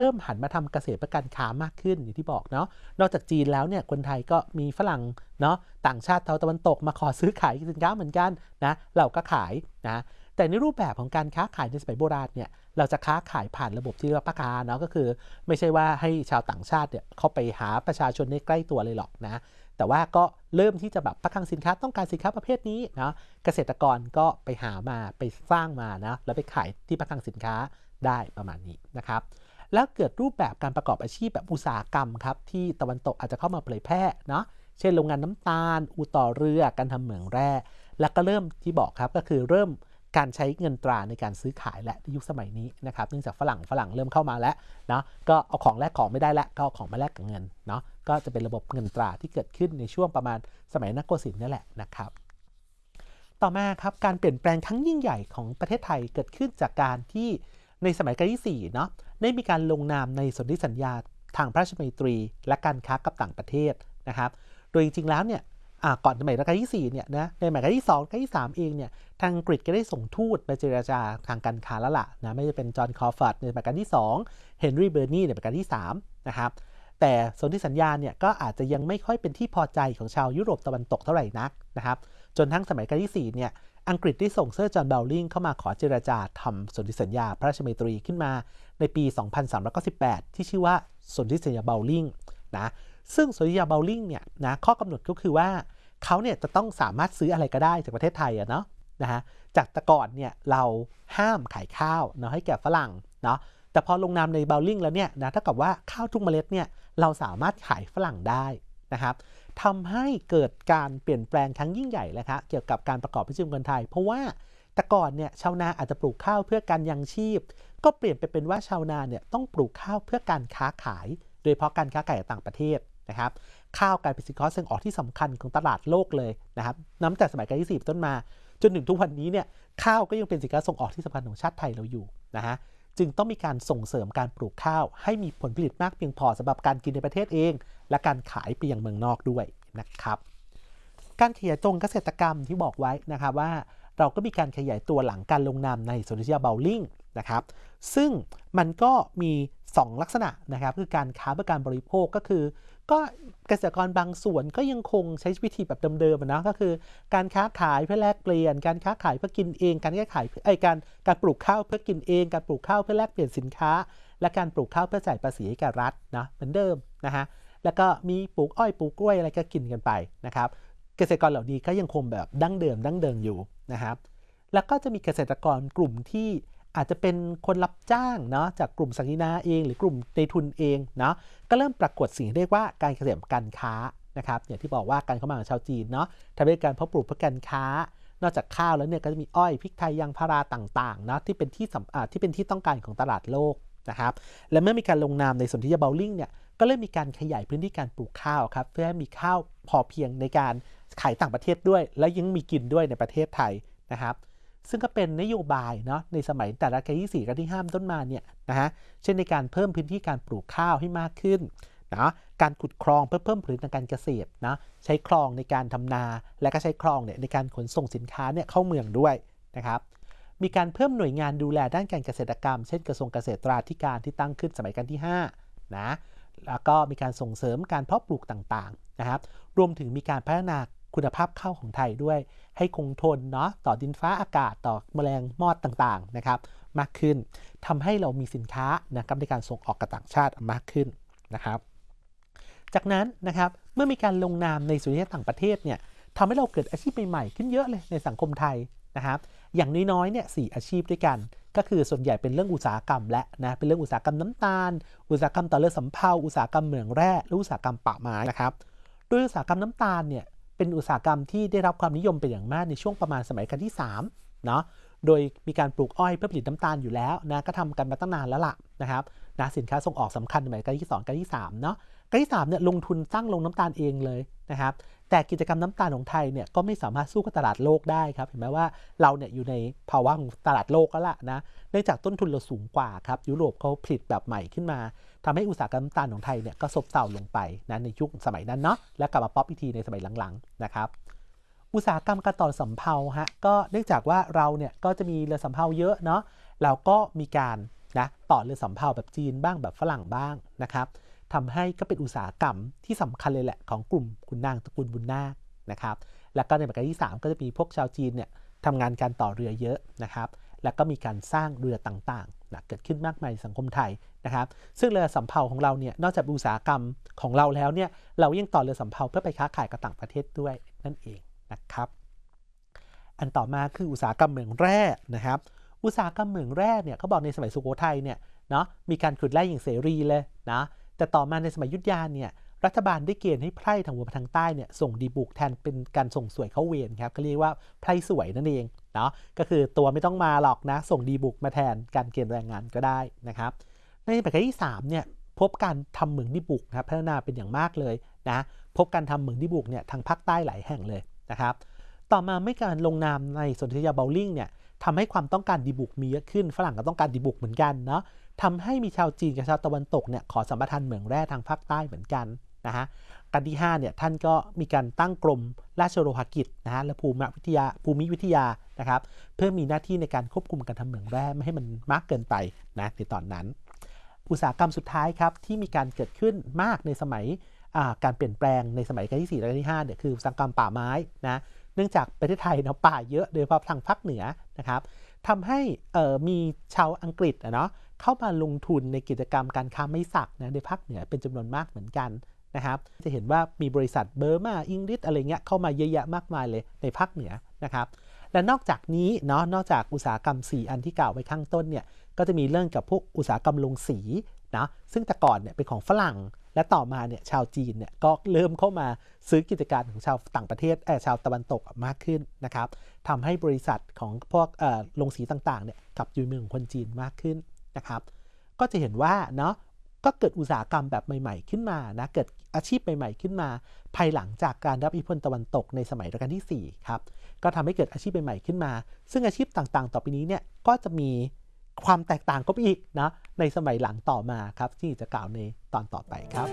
เริ่มหันมาทำเกษตรเพื่อการค้ามากขึ้นอย่างที่บอกเนาะนอกจากจีนแล้วเนี่ยคนไทยก็มีฝรั่งเนาะต่างชาติตะวันตกมาขอซื้อขายสินค้าเหมือนกันนะเราก็ขายนะแต่ในรูปแบบของการค้าขายในสมัยโบราณเนี่ยเราจะค้าขายผ่านระบบที่เรียกว่าปะการเนาะก็คือไม่ใช่ว่าให้ชาวต่างชาติเนี่ยเข้าไปหาประชาชนในใกล้ตัวเลยหรอกนะแต่ว่าก็เริ่มที่จะแบบประคังสินค้าต้องการสินค้าประเภทนี้นะเกษตรกรก็ไปหามาไปสร้างมานะแล้วไปขายที่ประคังสินค้าได้ประมาณนี้นะครับแล้วเกิดรูปแบบการประกอบอาชีพแบบอุตสาหกรรมครับที่ตะวันตกอาจจะเข้ามาเผยแพร่เนาะเช่นโรงงานน้ำตาลอู่ต่อเรือการทำเหมืองแร่แล้วก็เริ่มที่บอกครับก็คือเริ่มการใช้เงินตราในการซื้อขายและในยุคสมัยนี้นะครับเนื่องจากฝรั่งเริ่มเข้ามาแล้วเนาะก็เอาของแลกของไม่ได้แล้วก็เอาของมาแลกกับเงินเนาะก็จะเป็นระบบเงินตราที่เกิดขึ้นในช่วงประมาณสมัยนโกสินทร์นี่แหละนะครับต่อมาครับการเปลี่ยนแปลงครั้งยิ่งใหญ่ของประเทศไทยเกิดขึ้นจากการที่ในสมัยรัชกาลที่4เนาะได้มีการลงนามในสนธิสัญญาทางพระราชมัยตรีและการค้ากับต่างประเทศนะครับโดยจริงๆแล้วเนี่ยก่อนสมัยรัชกาลที่4เนี่ยนะในสมัยรัชกาลที่2รัชกาลที่3เองเนี่ยทางอังกฤษก็ได้ส่งทูตไปเจรจาทางการค้าแล้วล่ะนะไม่ว่าจะเป็นจอห์นคอร์ฟัตในสมัยรัชกาลที่2เฮนรี่เบอร์นีในสมัยรัชกาลที่3นะครับแต่สนธิสัญญาเนี่ยก็อาจจะยังไม่ค่อยเป็นที่พอใจของชาวยุโรปตะวันตกเท่าไหร่นักนะครับจนทั้งสมัยรัชกาลที่4เนี่ยอังกฤษได้ส่งเซอร์จอห์นเบลลิงเข้ามาขอเจรจาทำสนธิสัญญาพระราชมัยตรีขึ้นมาในปี 2318 ที่ชื่อว่าสนธิสัญญาเบลลิงนะซึ่งสนธิสัญญาเบลลิงเนี่ยนะข้อกำหนดก็คือว่าเขาเนี่ยจะต้องสามารถซื้ออะไรก็ได้จากประเทศไทยเนาะนะฮะจากแต่ก่อนเนี่ยเราห้ามขายข้าวเนาะให้แก่ฝรั่งเนาะแต่พอลงนามในเบลลิงแล้วเนี่ยนะเท่ากับว่าข้าวทุกเมล็ดเนี่ยเราสามารถขายฝรั่งได้นะครับทำให้เกิดการเปลี่ยนแปลงครั้งยิ่งใหญ่เลยครับเกี่ยวกับการประกอบอาชีพคนไทยเพราะว่าแต่ก่อนเนี่ยชาวนาอาจจะปลูกข้าวเพื่อการยังชีพก็เปลี่ยนไปเป็นว่าชาวนาเนี่ยต้องปลูกข้าวเพื่อการค้าขายโดยเฉพาะการค้าขายกับต่างประเทศนะครับข้าวกลายเป็นสินค้าส่งออกที่สำคัญของตลาดโลกเลยนะครับนับจากสมัยรัชกาลที่4ต้นมาจนถึงทุกวันนี้เนี่ยข้าวก็ยังเป็นสินค้าส่งออกที่สำคัญของชาติไทยเราอยู่นะฮะจึงต้องมีการส่งเสริมการปลูกข้าวให้มีผลผลิตมากเพียงพอสำหรับการกินในประเทศเองและการขายไปยังเมืองนอกด้วยนะครับการขยายตัวเกษตรกรรมที่บอกไว้นะครับว่าเราก็มีการขยายตัวหลังการลงนามในสนธิสัญญาเบลลิงนะครับซึ่งมันก็มี2ลักษณะนะครับคือการค้าเพื่อการบริโภคก็คือก็เกษตรกรบางส่วนก็ยังคงใช้วิธีแบบเดิมๆนะก็คือการค้าขายเพื่อแลกเปลี่ยนการค้าขายเพื่อกินเองการค้าขายการปลูกข้าวเพื่อกินเองการปลูกข้าวเพื่อแลกเปลี่ยนสินค้าและการปลูกข้าวเพื่อจ่ายภาษีให้กับรัฐนะเหมือนเดิมนะฮะแล้วก็มีปลูกอ้อยปลูกกล้วยอะไรก็กินกันไปนะครับเกษตรกรเหล่านี้ก็ยังคงแบบดั้งเดิมอยู่นะครับแล้วก็จะมีเกษตรกรกลุ่มที่อาจจะเป็นคนรับจ้างเนาะจากกลุ่มสังกีนาเองหรือกลุ่มในทุนเองเนาะก็เริ่มปรากฏสิ่งที่เรียกว่าการเกษตรการค้านะครับอย่างที่บอกว่าการเข้ามาของชาวจีนเนาะทำให้การเพาะปลูกเพื่อการค้านอกจากข้าวแล้วเนี่ยก็จะมีอ้อยพริกไทยยางพาราต่างๆเนาะที่เป็นที่ต้องการของตลาดโลกนะครับและเมื่อมีการลงนามในสนธิสัญญาเบลลิงเนี่ยก็เริ่มมีการขยายพื้นที่การปลูกข้าวครับเพื่อให้มีข้าวพอเพียงในการขายต่างประเทศด้วยและยังมีกินด้วยในประเทศไทยนะครับซึ่งก็เป็นนโยบายเนาะในสมัยแต่รัชกาลที่4รัชกาลที่5ต้นมาเนี่ยนะฮะเช่นในการเพิ่มพื้นที่การปลูกข้าวให้มากขึ้นนะการขุดคลองเพื่อเพิ่มผลผลิตทางการเกษตรนะใช้คลองในการทำนาและก็ใช้คลองเนี่ยในการขนส่งสินค้าเนี่ยเข้าเมืองด้วยนะครับมีการเพิ่มหน่วยงานดูแลด้านการเกษตรกรรมเช่นกระทรวงเกษตราธิการที่ตั้งขึ้นสมัยรัชกาลที่5นะแล้วก็มีการส่งเสริมการเพาะปลูกต่างๆนะครับรวมถึงมีการพัฒนาคุณภาพข้าวของไทยด้วยให้คงทนเนาะต่อดินฟ้าอากาศต่อแมลงมอดต่างๆนะครับมากขึ้นทำให้เรามีสินค้านะครับในการส่งออกกับต่างชาติมากขึ้นนะครับจากนั้นนะครับเมื่อมีการลงนามในสนธิสัญญาต่างประเทศเนี่ยทำให้เราเกิดอาชีพใหม่ๆขึ้นเยอะเลยในสังคมไทยนะครับอย่างน้อยๆเนี่ย4อาชีพด้วยกันก็คือส่วนใหญ่เป็นเรื่องอุตสาหกรรมและนะเป็นเรื่องอุตสาหกรรมน้ำตาลอุตสาหกรรมต่อเรือสำเภาอุตสาหกรรมเหมืองแร่และอุตสาหกรรมป่าไม้นะครับโดยอุตสาหกรรมน้ำตาลเนี่ยเป็นอุตสาหกรรมที่ได้รับความนิยมเป็นอย่างมากในช่วงประมาณสมัยรัชกาลที่3เนาะโดยมีการปลูกอ้อยเพื่อผลิตน้ำตาลอยู่แล้วนะก็ทำกันมาตั้งนานแล้วล่ะนะครับนะสินค้าส่งออกสำคัญในสมัยรัชกาลที่2รัชกาลที่3เนาะรัชกาลที่3เนี่ยลงทุนสร้างโรงน้ำตาลเองเลยนะครับแต่กิจกรรมน้ำตาลของไทยเนี่ยก็ไม่สามารถสู้กับตลาดโลกได้ครับเห็นไหมว่าเราเนี่ยอยู่ในภาวะของตลาดโลกแล้วล่ะนะเนื่องจากต้นทุนเราสูงกว่าครับยุโรปเขาผลิตแบบใหม่ขึ้นมาทำให้อุตสาหกรรมน้ำตาลของไทยเนี่ยก็ซบเซาลงไปนะในยุคสมัยนั้นเนาะและกลับมาป๊อปอีกทีในสมัยหลังๆนะครับอุตสาหกรรมการต่อสำเภาฮะก็เนื่องจากว่าเราเนี่ยก็จะมีเรือสำเภาเยอะเนาะเราก็มีการนะต่อเรือสำเภาแบบจีนบ้างแบบฝรั่งบ้างนะครับทำให้ก็เป็นอุตสาหกรรมที่สำคัญเลยแหละของกลุ่มขุนนางตระกูลบุญนาคนะครับแล้วก็ในประการที่3ก็จะมีพวกชาวจีนเนี่ยทำงานการต่อเรือเยอะนะครับแล้วก็มีการสร้างเรือต่างๆนะเกิดขึ้นมากมายในสังคมไทยนะครับซึ่งเรือสำเภาของเราเนี่ยนอกจากอุตสาหกรรมของเราแล้วเนี่ยเรายังต่อเรือสำเภาเพื่อไปค้าขายกับต่างประเทศด้วยนั่นเองนะครับอันต่อมาคืออุตสาหกรรมเหมืองแร่นะครับอุตสาหกรรมเหมืองแร่เนี่ยเขาบอกในสมัยสุโขทัยเนี่ยเนาะมีการขุดแร่อย่างเสรีเลยนะแต่ต่อมาในสมัยอยุธยาเนี่ยรัฐบาลได้เกณฑ์ให้ไพร่ทางหัวทางใต้เนี่ยส่งดีบุกแทนเป็นการส่งสวยเข้าเวรครับก็เรียกว่าไพร่สวยนั่นเองเนาะก็คือตัวไม่ต้องมาหรอกนะส่งดีบุกมาแทนการเกณฑ์แรงงานก็ได้นะครับในประการที่3เนี่ยพบการทำเหมืองดีบุกครับพัฒนาเป็นอย่างมากเลยนะพบการทำเหมืองดีบุกเนี่ยทางภาคใต้หลายแห่งเลยนะครับต่อมาไม่การลงนามในสนธิญญาเบลลิงเนี่ยทำให้ความต้องการดีบุกมีเยอะขึ้นฝรั่งก็ต้องการดีบุกเหมือนกันเนาะทำให้มีชาวจีนกับชาวตะวันตกเนี่ยขอสัมปทานเหมืองแร่ทางภาคใต้เหมือนกันนะฮะการที่5เนี่ยท่านก็มีการตั้งกรมราชโลหกิจนะฮะและภูมิวิทยานะครับเพื่อมีหน้าที่ในการควบคุมการทำเหมืองแร่ไม่ให้มันมากเกินไปนะในตอนนั้นอุตสาหกรรมสุดท้ายครับที่มีการเกิดขึ้นมากในสมัยการเปลี่ยนแปลงในสมัยรัชกาลที่4และรัชกาลที่5เนี่ยคืออุตสาหกรรมป่าไม้นะเนื่องจากประเทศไทยเนาะป่าเยอะโดยเฉพาะทางภาคเหนือนะครับทำให้มีชาวอังกฤษเนาะเข้ามาลงทุนในกิจกรรมการค้าไม้สักนะในภาคเหนือเป็นจำนวนมากเหมือนกันนะครับจะเห็นว่ามีบริษัทเบอร์มาอิงลิชอะไรเงี้ยเข้ามาเยอะแยะมากมายเลยในภาคเหนือนะครับและนอกจากนี้เนาะนอกจากอุตสาหกรรม4อันที่กล่าวไว้ข้างต้นเนี่ยก็จะมีเรื่องกับพวกอุตสาหกรรมลงสีนะซึ่งแต่ก่อนเนี่ยเป็นของฝรั่งและต่อมาเนี่ยชาวจีนเนี่ยก็เริ่มเข้ามาซื้อกิจการของชาวต่างประเทศชาวตะวันตกมากขึ้นนะครับทำให้บริษัทของพวกลงสีต่างๆเนี่ยกลับอยู่ในมือของคนจีนมากขึ้นนะครับก็จะเห็นว่าเนาะก็เกิดอุตสาหกรรมแบบใหม่ๆขึ้นมานะเกิดอาชีพใหม่ๆขึ้นมาภายหลังจากการรับอิทธิพลตะวันตกในสมัยรัชกาลที่4ครับก็ทำให้เกิดอาชีพใหม่ๆขึ้นมาซึ่งอาชีพต่างๆต่อไปนี้เนี่ยก็จะมีความแตกต่างก็ไปอีกนะในสมัยหลังต่อมาครับที่จะกล่าวในตอนต่อไปครับ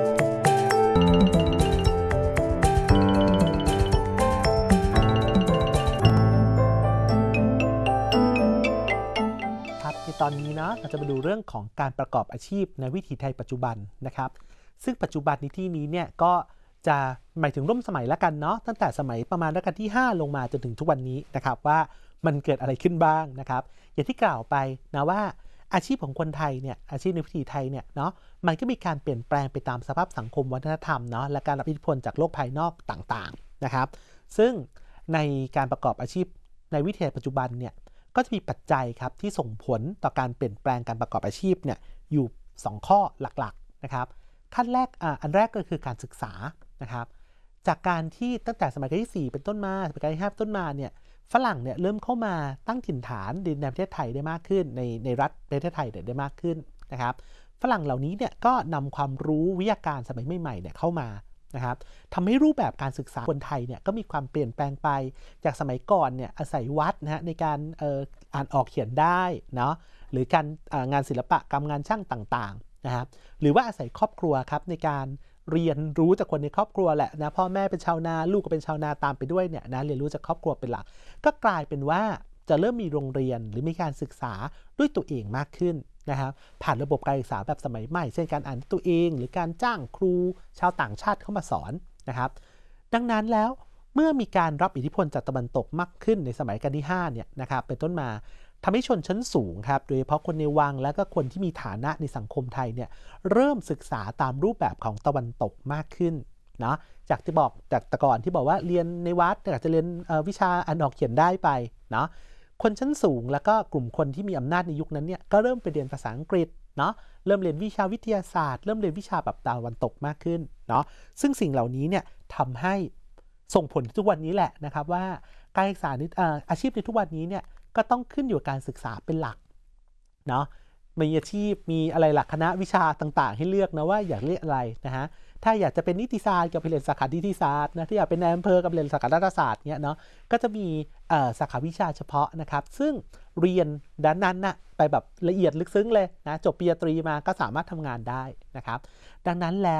ในตอนนี้นะเราจะมาดูเรื่องของการประกอบอาชีพในวิถีไทยปัจจุบันนะครับซึ่งปัจจุบันในที่นี้เนี่ยก็จะหมายถึงร่วมสมัยแล้วกันเนาะตั้งแต่สมัยประมาณรัชกาลที่5ลงมาจนถึงทุกวันนี้นะครับว่ามันเกิดอะไรขึ้นบ้างนะครับอย่างที่กล่าวไปนะว่าอาชีพของคนไทยเนี่ยอาชีพในวิถีไทยเนี่ยเนาะมันก็มีการเปลี่ยนแปลงไปตามสภาพสังคมวัฒนธรรมเนาะและการรับอิทธิพลจากโลกภายนอกต่างๆนะครับซึ่งในการประกอบอาชีพในวิถีปัจจุบันเนี่ยก็จะมีปัจจัยครับที่ส่งผลต่อการเปลี่ยนแปลงการประกอบอาชีพเนี่ยอยู่2ข้อหลักๆนะครับขั้นแรกอันแรกก็คือการศึกษานะครับจากการที่ตั้งแต่สมัยรัชกาลที่4เป็นต้นมาสมัยรัชกาลที่5เป็นต้นมาเนี่ยฝรั่งเนี่ยเริ่มเข้ามาตั้งถิ่นฐานในประเทศไทยได้มากขึ้นในรัฐประเทศไทยได้มากขึ้นนะครับฝรั่งเหล่านี้เนี่ยก็นำความรู้วิทยาการสมัยใหม่ๆเนี่ยเข้ามานะครับทำให้รูปแบบการศึกษาคนไทยเนี่ยก็มีความเปลี่ยนแปลงไปจากสมัยก่อนเนี่ยอาศัยวัดนะฮะในการอ่านออกเขียนได้เนาะหรือการงานศิลปะกรรมงานช่างต่างๆนะครับหรือว่าอาศัยครอบครัวครับในการเรียนรู้จากคนในครอบครัวแหละนะพ่อแม่เป็นชาวนาลูกก็เป็นชาวนาตามไปด้วยเนี่ยนะเรียนรู้จากครอบครัวเป็นหลักก็กลายเป็นว่าจะเริ่มมีโรงเรียนหรือมีการศึกษาด้วยตัวเองมากขึ้นนะครับผ่านระบบการศึกษาแบบสมัยใหม่เช่นการอ่านตัวเองหรือการจ้างครูชาวต่างชาติเข้ามาสอนนะครับดังนั้นแล้วเมื่อมีการรับอิทธิพลจากตะวันตกมากขึ้นในสมัยรัชกาลที่5เนี่ยนะครับเป็นต้นมาทำให้ชนชั้นสูงครับโดยเฉพาะคนในวังและก็คนที่มีฐานะในสังคมไทยเนี่ยเริ่มศึกษาตามรูปแบบของตะวันตกมากขึ้นเนาะจากที่บอกจากแต่ก่อนที่บอกว่าเรียนในวัดแต่อาจจะเรียนวิชาอ่านออกเขียนได้ไปเนาะคนชั้นสูงแล้วก็กลุ่มคนที่มีอำนาจในยุคนั้นเนี่ยก็เริ่มไปเรียนภาษาอังกฤษเนาะเริ่มเรียนวิชาวิทยาศาสตร์เริ่มเรียนวิชาแบบตะวันตกมากขึ้นเนาะซึ่งสิ่งเหล่านี้เนี่ยทำให้ส่งผลทุกวันนี้แหละนะครับว่าการศึกษาอาชีพในทุกวันนี้เนี่ยก็ต้องขึ้นอยู่กับการศึกษาเป็นหลักเนาะมีอาชีพมีอะไรหลักคณะวิชาต่างๆให้เลือกนะว่าอยากเรียนอะไรนะฮะถ้าอยากจะเป็นนิติศาสตร์ก็ไปเรียนสาขานิติศาสตร์นะถ้าอยากเป็นนายอำเภอก็ไปเรียนสาขารัฐศาสตร์เนี่ยเนาะก็จะมีสาขาวิชาเฉพาะนะครับซึ่งเรียนด้านนั้นนะไปแบบละเอียดลึกซึ้งเลยนะจบปริญญาตรีมาก็สามารถทำงานได้นะครับดังนั้นแล้ว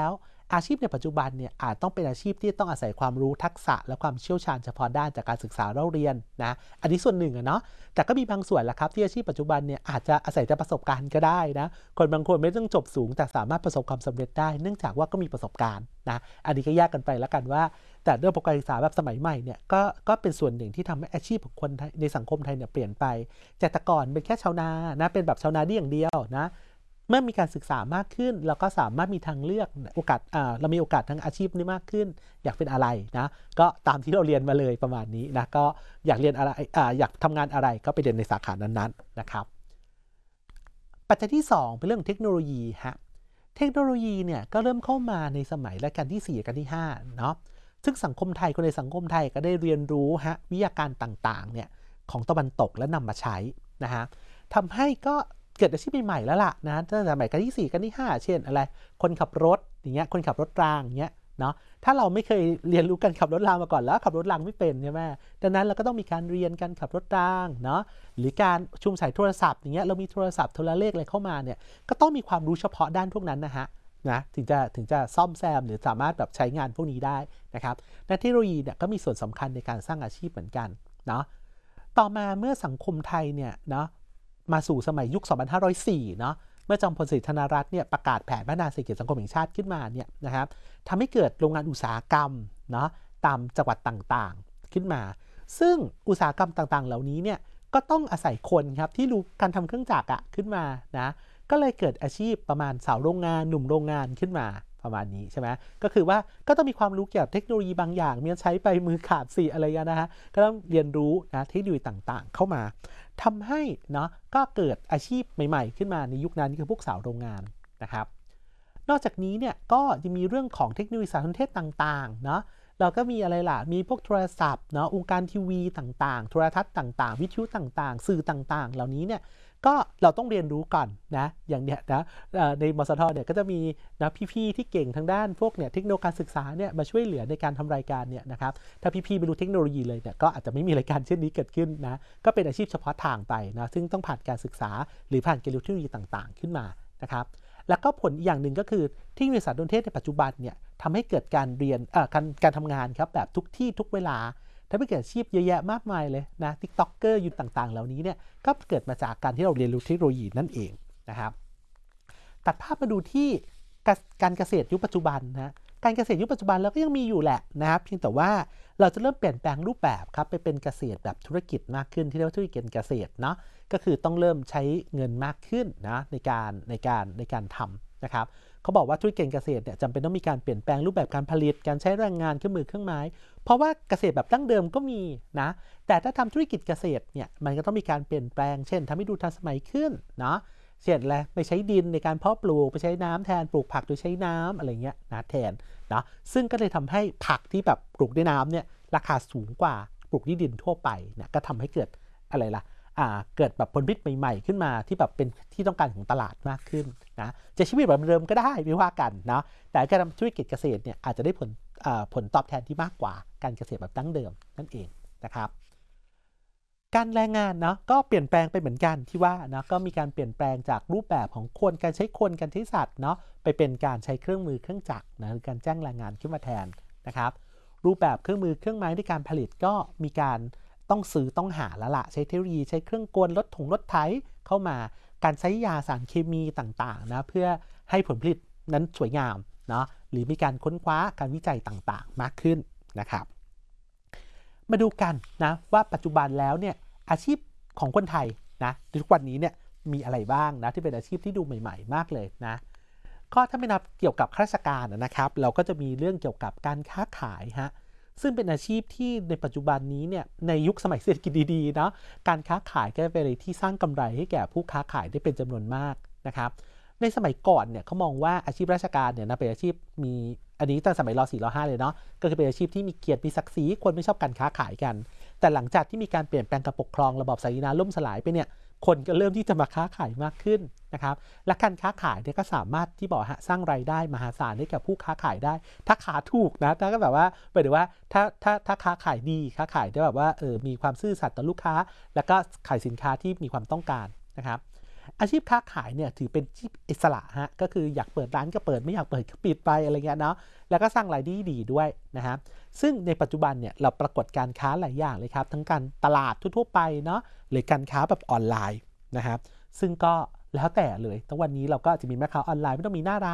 อาชีพในปัจจุบันเนี่ยอาจต้องเป็นอาชีพที่ต้องอาศัยความรู้ทักษะและความเชี่ยวชาญเฉพาะด้านจากการศึกษาเล่าเรียนนะอันนี้ส่วนหนึ่งเนาะแต่ก็มีบางส่วนแหละครับที่อาชีพปัจจุบันเนี่ยอาจจะอาศัยแต่ประสบการณ์ก็ได้นะคนบางคนไม่ต้องจบสูงแต่สามารถประสบความสำเร็จได้เนื่องจากว่าก็มีประสบการณ์นะอันนี้ก็แยกกันไปแล้วกันว่าแต่เรื่องการศึกษาแบบสมัยใหม่เนี่ยก็เป็นส่วนหนึ่งที่ทำให้อาชีพของคนในสังคมไทยเนี่ยเปลี่ยนไปจากแต่ก่อนเป็นแค่ชาวนานะเป็นแบบชาวนาได้อย่างเดียวนะเมื่อมีการศึกษามากขึ้นเราก็สามารถมีทางเลือกโอกาสเรามีโอกาสทางอาชีพนี้มากขึ้นอยากเป็นอะไรนะก็ตามที่เราเรียนมาเลยประมาณนี้นะก็อยากเรียนอะไรอยากทำงานอะไรก็ไปเรียนในสาขานั้นๆนะครับปัจจัยที่2เป็นเรื่องเทคโนโลยีฮะเทคโนโลยีเนี่ยก็เริ่มเข้ามาในสมัยรัชกาลที่4รัชกาลที่5เนาะซึ่งสังคมไทยคนในสังคมไทยก็ได้เรียนรู้ฮะวิทยาการต่างๆเนี่ยของตะวันตกและนำมาใช้นะฮะทำให้ก็เกิดอาชีพใหม่ๆแล้วล่ะนะตั้งแต่สมัยรัชกาลที่4รัชกาลที่5เช่นอะไรคนขับรถอย่างเงี้ยคนขับรถรางอย่างเงี้ยเนาะถ้าเราไม่เคยเรียนรู้การขับรถรางมาก่อนแล้วขับรถรางไม่เป็นใช่ไหมดังนั้นเราก็ต้องมีการเรียนการขับรถรางเนาะหรือการชุมสายโทรศัพท์อย่างเงี้ยเรามีโทรศัพท์โทรเลขอะไรเข้ามาเนี่ยก็ต้องมีความรู้เฉพาะด้านพวกนั้นนะถึงจะซ่อมแซมหรือสามารถแบบใช้งานพวกนี้ได้นะครับและเทคโนโลยีเนี่ยก็มีส่วนสำคัญในการสร้างอาชีพเหมือนกันเนาะต่อมาเมื่อสังคมไทยเนี่ยเนาะมาสู่สมัยยุค 2504 เนาะเมื่อจอมพลสฤษดิ์ธนรัตน์เนี่ยประกาศแผนพัฒนาเศรษฐกิจสังคมแห่งชาติขึ้นมาเนี่ยนะครับทำให้เกิดโรงงานอุตสาหกรรมเนาะตามจังหวัดต่างๆขึ้นมาซึ่งอุตสาหกรรมต่างๆเหล่านี้เนี่ยก็ต้องอาศัยคนครับที่รู้การทำเครื่องจักรขึ้นมานะก็เลยเกิดอาชีพประมาณสาวโรงงานหนุ่มโรงงานขึ้นมาประมาณนี้ใช่ไหมก็คือว่าก็ต้องมีความรู้เกี่ยวกับเทคโนโลยีบางอย่างมีใช้ไปมือขาดสิอะไรกันนะฮะก็ต้องเรียนรู้นะเทคโนโลยีต่างๆเข้ามาทำให้เนาะก็เกิดอาชีพใหม่ๆขึ้นมาในยุคนั้นคือพวกสาวโรงงานนะครับนอกจากนี้เนี่ยก็จะมีเรื่องของเทคโนโลยีสารสนเทศต่างๆเนาะเราก็มีอะไรล่ะมีพวกโทรศัพท์เนาะองค์การทีวีต่างๆโทรทัศน์ต่างๆวิทยุต่างๆสื่อต่างๆเหล่านี้เนี่ยก็เราต้องเรียนรู้ก่อนนะอย่างเนี้ยนะในมสทเนี่ยก็จะมีนะพี่ๆที่เก่งทางด้านพวกเนี่ยเทคโนโลยีการศึกษาเนี่ยมาช่วยเหลือในการทำรายการเนี่ยนะครับถ้าพี่ๆไม่รู้เทคโนโลยีเลยเนี่ยก็อาจจะไม่มีรายการเช่นนี้เกิดขึ้นนะก็เป็นอาชีพเฉพาะทางไปนะซึ่งต้องผ่านการศึกษาหรือผ่านเทคโนโลยีต่างๆขึ้นมานะครับแล้วก็ผลอีกอย่างหนึ่งก็คือที่วิทยาศาสตร์ดนเทศในปัจจุบันเนี่ยทำให้เกิดการเรียนการทำงานครับแบบทุกที่ทุกเวลาถ้าไม่เกิดอาชีพเยอะแยะมากมายเลยนะติ๊กต็อกเกอร์อยู่ต่างๆเหล่านี้เนี่ยก็เกิดมาจากการที่เราเรียนรู้เทคโนโลยีนั่นเองนะครับตัดภาพมาดูที่การเกษตรยุคปัจจุบันนะการเกษตรยุคปัจจุบันเราก็ยังมีอยู่แหละนะครับเพียงแต่ว่าเราจะเริ่มเปลี่ยนแปลงรูปแบบครับไปเป็นเกษตรแบบธุรกิจมากขึ้นที่เรียกว่าธุรกิจเกษตรเนาะก็คือต้องเริ่มใช้เงินมากขึ้นนะในการทำนะครับเขาบอกว่าธุรกิจเกษตรเนี่ยจำเป็นต้องมีการเปลี่ยนแปลงรูปแบบการผลิตการใช้แรงงานเครื่องมือเครื่องไม้เพราะว่าเกษตรแบบดั้งเดิมก็มีนะแต่ถ้าทำธุรกิจเกษตรเนี่ยมันก็ต้องมีการเปลี่ยนแปลงเช่นทำให้ดูทันสมัยขึ้นเนาะเช่นอะไรไปใช้ดินในการเพาะปลูกไปใช้น้ำแทนปลูกผักโดยใช้น้ำอะไรเงี้ยนะแทนนะซึ่งก็เลยทำให้ผักที่แบบปลูกด้วยน้ำเนี่ยราคาสูงกว่าปลูกที่ดินทั่วไปนะก็ทำให้เกิดอะไรล่ะเกิดแบบผลผลิตใหม่ๆขึ้นมาที่แบบเป็นที่ต้องการของตลาดมากขึ้นนะจะชีวิตแบบเดิมก็ได้ไม่ว่ากันนะแต่การทำธุรกิจเกษตรเนี่ยอาจจะได้ผลตอบแทนที่มากกว่าการเกษตรแบบดั้งเดิมนั่นเองนะครับการแรงงานเนาะก็เปลี่ยนแปลงไปเหมือนกันที่ว่านะก็มีการเปลี่ยนแปลงจากรูปแบบของคนการใช้คนการใช้สัตว์เนาะไปเป็นการใช้เครื่องมือเครื่องจักรนะหรือการจ้างแรงงานขึ้นมาแทนนะครับรูปแบบเครื่องมือเครื่องไม้ในการผลิตก็มีการต้องซื้อต้องหาแล้วละใช้เทคโนโลยีใช้เครื่องกลรถไถเข้ามาการใช้ยาสารเคมีต่างๆนะเพื่อให้ผลผลิตนั้นสวยงามเนาะหรือมีการค้นคว้าการวิจัยต่างๆมากขึ้นนะครับมาดูกันนะว่าปัจจุบันแล้วเนี่ยอาชีพของคนไทยนะทุกวันนี้เนี่ยมีอะไรบ้างนะที่เป็นอาชีพที่ดูใหม่ๆมากเลยนะก็ถ้าไม่นับเกี่ยวกับข้าราชการนะครับเราก็จะมีเรื่องเกี่ยวกับการค้าขายฮะซึ่งเป็นอาชีพที่ในปัจจุบันนี้เนี่ยในยุคสมัยเศรษฐกิจดีๆเนาะการค้าขายก็เป็นอะไรที่สร้างกำไรให้แก่ผู้ค้าขายได้เป็นจำนวนมากนะครับในสมัยก่อนเนี่ยเขามองว่าอาชีพราชการเนี่ยนะเป็นอาชีพมีอันนี้ตั้งสมัยร.4 ร.5 เลยเนาะก็คือเป็นอาชีพที่มีเกียรติมีศักดิ์ศรีคนไม่ชอบการค้าขายกันแต่หลังจากที่มีการเปลี่ยนแปลงการปกครองระบอบศาสนาล่มสลายไปเนี่ยคนก็เริ่มที่จะมาค้าขายมากขึ้นนะครับและการค้าขายเนี่ยก็สามารถที่บอกสร้างรายได้มหาศาลให้กับผู้ค้าขายได้ถ้าขาถูกนะถ้าก็แบบว่าหมายถึงว่าถ้าค้าขายดีค้าขายได้แบบว่ามีความซื่อสัตย์ต่อลูกค้าแล้วก็ขายสินค้าที่มีความต้องการนะครับอาชีพค้าขายเนี่ยถือเป็นอาชีพอิสระฮะก็คืออยากเปิดร้านก็เปิดไม่อยากเปิดก็ปิดไปอะไรเงี้ยเนาะแล้วก็สร้างรายได้ดีด้วยนะครับซึ่งในปัจจุบันเนี่ยเราปรากฏการค้าหลายอย่างเลยครับทั้งการตลาดทั่วๆไปเนาะหรือการค้าแบบออนไลน์นะครับซึ่งก็แล้วแต่เลยทั้งวันนี้เราก็จะมีแม่ค้าออนไลน์ไม่ต้องมีหน้าร้าน